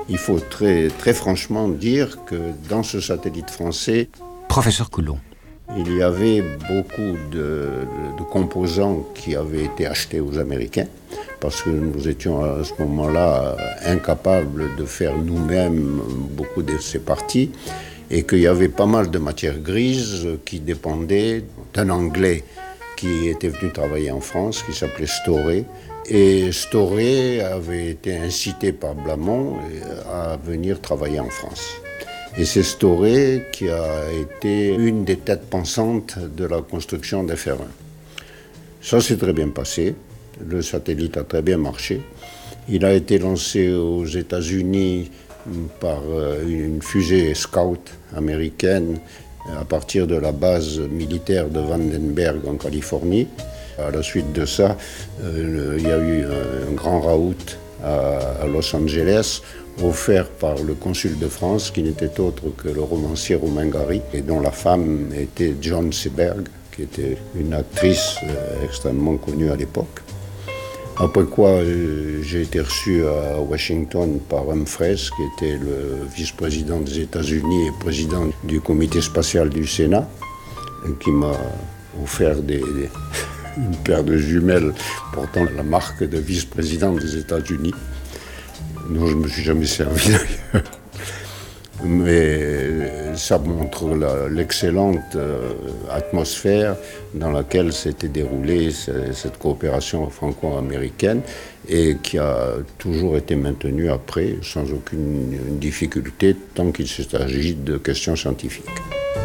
Il faut très, très franchement dire que dans ce satellite français, Professeur Coulon. il y avait beaucoup de composants qui avaient été achetés aux Américains, parce que nous étions à ce moment-là incapables de faire nous-mêmes beaucoup de ces parties, et qu'il y avait pas mal de matières grises qui dépendaient d'un Anglais qui était venu travailler en France, qui s'appelait Storey. Et Storey avait été incité par Blamont à venir travailler en France. Et c'est Storey qui a été une des têtes pensantes de la construction des FR1. Ça s'est très bien passé, le satellite a très bien marché. Il a été lancé aux États-Unis par une fusée Scout américaine à partir de la base militaire de Vandenberg en Californie. À la suite de ça, il y a eu un grand raout à Los Angeles, offert par le consul de France, qui n'était autre que le romancier Romain Gary, et dont la femme était Joan Seberg, qui était une actrice extrêmement connue à l'époque. Après quoi, j'ai été reçu à Washington par Humphreys, qui était le vice-président des États-Unis et président du comité spatial du Sénat, qui m'a offert une paire de jumelles portant la marque de vice-président des États-Unis, dont je ne me suis jamais servi d'ailleurs. Mais ça montre l'excellente atmosphère dans laquelle s'était déroulée cette coopération franco-américaine et qui a toujours été maintenue après sans aucune difficulté tant qu'il s'agit de questions scientifiques.